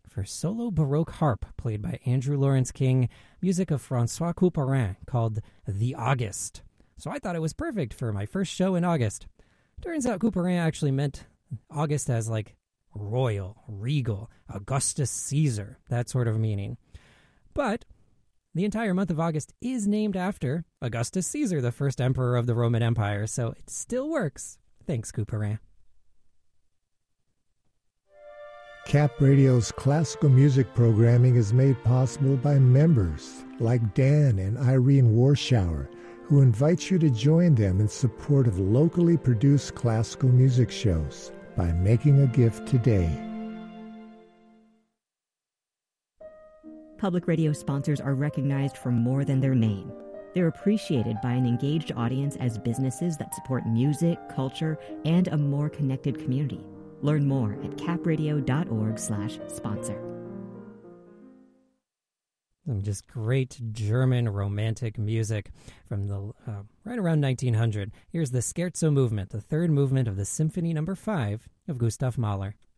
for solo Baroque harp played by Andrew Lawrence King, music of Francois Couperin, called The August. So I thought it was perfect for my first show in August. Turns out Couperin actually meant August as like royal, regal, Augustus Caesar, that sort of meaning. But the entire month of August is named after Augustus Caesar, the first emperor of the Roman Empire, so it still works. Thanks, Couperin. Cap Radio's classical music programming is made possible by members like Dan and Irene Warschauer, who invite you to join them in support of locally produced classical music shows by making a gift today. Public radio sponsors are recognized for more than their name. They're appreciated by an engaged audience as businesses that support music, culture, and a more connected community. Learn more at capradio.org/sponsor. Some just great German romantic music from the right around 1900. Here's the Scherzo movement, the third movement of the Symphony No. 5 of Gustav Mahler.